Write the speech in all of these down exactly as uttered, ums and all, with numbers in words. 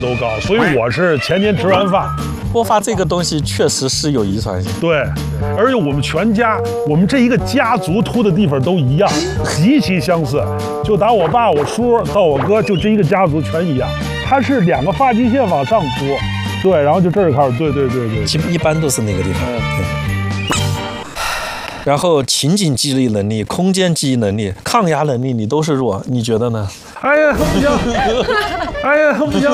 都高，所以我是前年植完发。 脱发这个东西确实是有遗传性， 对，而且我们全家，我们这一个家族秃的地方都一样，极其相似。就打我爸、我叔到我哥，就这一个家族全一样。它是两个发际线往上秃，对，然后就这儿开始，对对对对， 基一般都是那个地方。对。然后情景记忆能力、空间记忆能力、抗压能力，你都是弱，你觉得呢？ 哎呀，不行！哎呀，不行！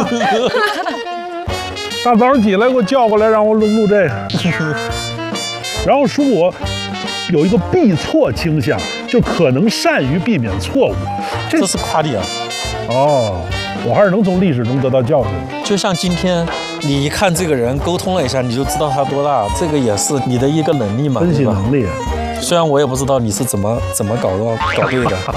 大早上起来给我叫过来，让我录录这个。然后说我有一个避错倾向，就可能善于避免错误。 这, 这是夸你啊！ 哦，我还是能从历史中得到教训。 就像今天你一看这个人沟通了一下，你就知道他多大，这个也是你的一个能力嘛， 分析能力。 虽然我也不知道你是怎么怎么搞到搞对的。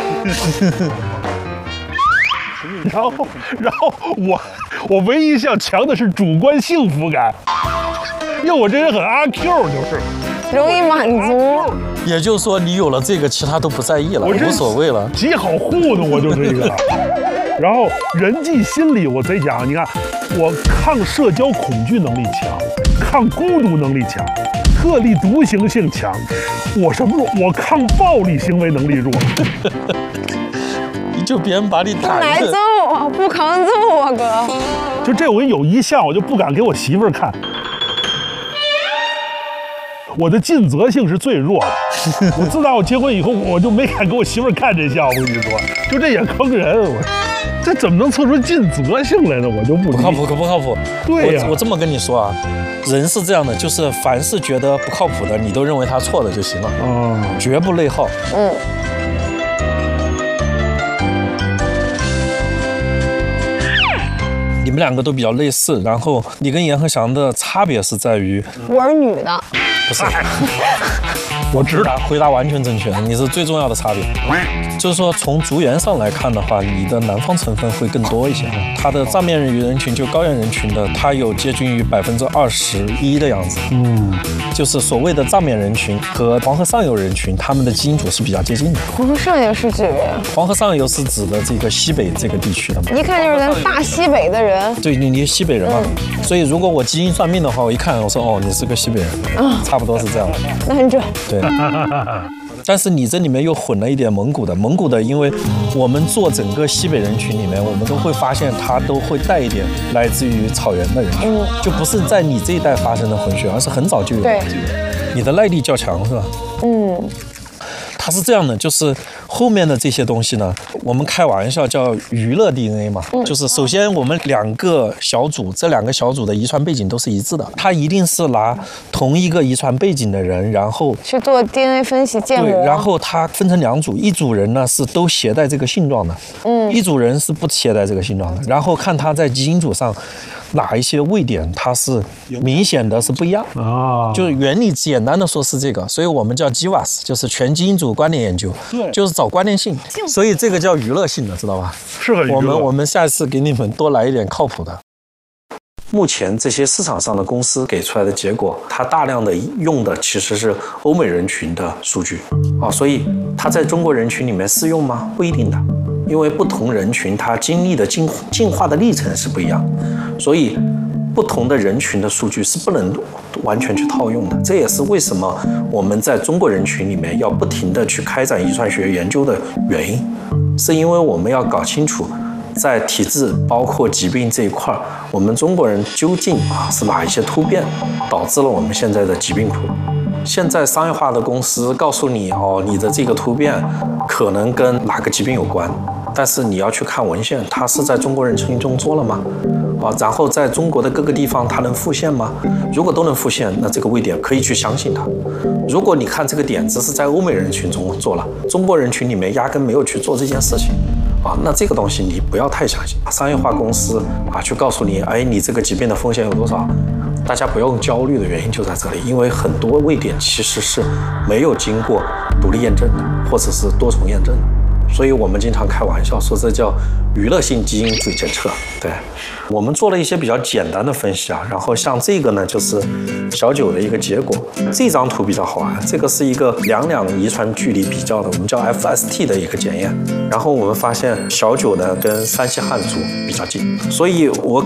然后，然后我我唯一想强的是主观幸福感，因为我这人很阿 Q， 就是容易满足。 也就是说，你有了这个，其他都不在意了，无所谓了。 极好糊弄，我就是一个。然后人际心理我贼强，你看我抗社交恐惧能力强，抗孤独能力强，特立独行性强。我什么弱？我抗暴力行为能力弱。 就别人把你打， 不挨揍啊，不抗揍啊，哥。 就这我有一项我就不敢给我媳妇儿看，我的尽责性是最弱的。我自打我结婚以后，我就没敢给我媳妇儿看这项。我跟你说，就这也坑人，我这怎么能测出尽责性来呢？我就不不靠谱，可不靠谱。 对呀、啊， 我我这么跟你说啊，人是这样的，就是凡是觉得不靠谱的，你都认为他错的就行了，嗯，绝不内耗。 嗯。 你们两个都比较类似，然后你跟阎鹤祥的差别是在于， 我是女的， 不是， 我知道， 回答完全正确，你是最重要的差别。就是说，从族源上来看的话，你的南方成分会更多一些。它的藏面人群就高原人群的，它有接近于百分之二十一的样子。嗯，就是所谓的藏面人群和黄河上游人群，他们的基因组是比较接近的。 黄河上游是指？ 黄河上游是指的这个西北这个地区的嘛？ 一看就是咱大西北的人。 对，你你西北人嘛，嗯、所以如果我基因算命的话，我一看我说哦，你是个西北人，啊、差不多是这样的。 那很准。 对。但是你这里面又混了一点蒙古的，蒙古的，因为我们做整个西北人群里面，我们都会发现它都会带一点来自于草原的人群，嗯、就不是在你这一代发生的混血，而是很早就有。 对， 你的耐力较强是吧？嗯。它是这样的，就是后面的这些东西呢，我们开玩笑叫娱乐 D N A 嘛，嗯、就是首先我们两个小组，这两个小组的遗传背景都是一致的，它一定是拿同一个遗传背景的人，然后去做 D N A 分析建模， 对，然后它分成两组，一组人呢是都携带这个性状的，嗯，一组人是不携带这个性状的，然后看它在基因组上哪一些位点它是明显的是不一样啊，就是原理简单的说是这个，所以我们叫 G W A S， 就是全基因组关联研究，对，就是找关联性，所以这个叫娱乐性的，知道吧？ 是很娱乐。 我们我们下次给你们多来一点靠谱的。目前这些市场上的公司给出来的结果，它大量的用的其实是欧美人群的数据啊，所以它在中国人群里面适用吗？不一定的，因为不同人群它经历的进进化的历程是不一样，所以不同的人群的数据是不能完全去套用的。这也是为什么我们在中国人群里面要不停地去开展遗传学研究的原因，是因为我们要搞清楚在体质包括疾病这一块，我们中国人究竟啊是哪一些突变导致了我们现在的疾病苦。现在商业化的公司告诉你哦，你的这个突变可能跟哪个疾病有关，但是你要去看文献，它是在中国人群中做了吗？啊，然后在中国的各个地方它能复现吗？如果都能复现，那这个位点可以去相信它。如果你看这个点子是在欧美人群中做了，中国人群里面压根没有去做这件事情。啊，那这个东西你不要太相信。商业化公司啊，去告诉你，哎，你这个疾病的风险有多少？大家不用焦虑的原因就在这里，因为很多位点其实是没有经过独立验证的，或者是多重验证的。所以我们经常开玩笑说这叫娱乐性基因组检测。对，我们做了一些比较简单的分析啊，然后像这个呢就是小九的一个结果。这张图比较好玩，这个是一个两两遗传距离比较的，我们叫 F S T 的一个检验。然后我们发现小九呢跟山西汉族比较近，所以我